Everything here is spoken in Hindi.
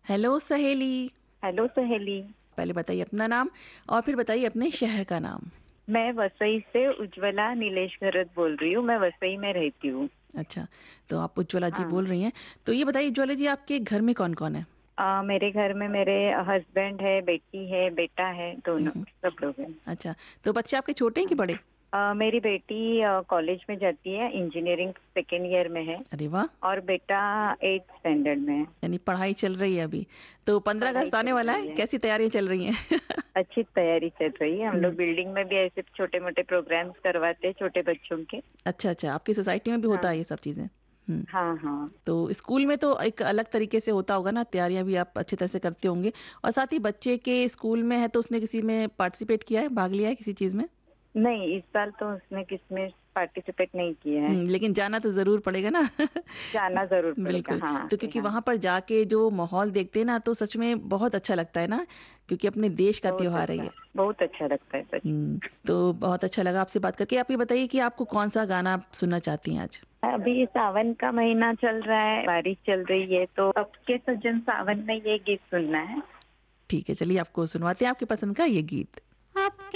हेलो सहेली। हेलो सहेली। पहले बताइए अपना नाम और फिर बताइए अपने शहर का नाम। मैं वसई से उज्ज्वला नीलेश घरत बोल रही हूँ। मैं वसई में रहती हूँ। अच्छा, तो आप उज्ज्वला जी हाँ। बोल रही हैं। तो ये बताइए उज्ज्वला जी, आपके घर में कौन कौन है? मेरे घर में मेरे हस्बैंड है, बेटी है, बेटा है, दोनों हम्म। सब लोग हैं। अच्छा, तो बच्चे आपके छोटे हैं कि हाँ। बड़े? मेरी बेटी कॉलेज में जाती है, इंजीनियरिंग सेकेंड ईयर में है। अरे वाह। और बेटा 8th स्टैंडर्ड में है। यानी पढ़ाई चल रही है अभी। तो 15 पढ़ाई अगस्त आने चल वाला रही है, है। कैसी तैयारियां चल रही हैं? अच्छी तैयारी चल रही है। हम लोग हम्म। बिल्डिंग में भी ऐसे छोटे मोटे प्रोग्राम्स करवाते हैं छोटे बच्चों के। अच्छा अच्छा, आपकी सोसाइटी में भी होता है हाँ ये सब चीज़ें? हम्म। हाँ हाँ। तो स्कूल में तो एक अलग तरीके से होता होगा ना, तैयारियां भी आप अच्छी तरह से करते होंगे। और साथ ही बच्चे के स्कूल में है तो उसने किसी में पार्टिसिपेट किया है, भाग लिया है किसी चीज़ में? नहीं, इस साल तो उसने किसमें पार्टिसिपेट नहीं किया है। लेकिन जाना तो ज़रूर पड़ेगा ना। जाना जरूर पड़ेगा। बिल्कुल। हाँ तो जी क्योंकि हाँ। वहाँ पर जाके जो माहौल देखते हैं ना, तो सच में बहुत अच्छा लगता है ना, क्योंकि अपने देश का त्योहार है ये। बहुत अच्छा लगता है सच। तो बहुत अच्छा लगा आपसे बात करके। आप ये बताइए कि आपको कौन सा गाना आप सुनना चाहती हैं आज? अभी सावन का महीना चल रहा है, बारिश चल रही है, तो अब के सज्जन सावन में ये गीत सुनना है। ठीक है, चलिए आपको सुनवाते हैं आपकी पसंद का ये गीत।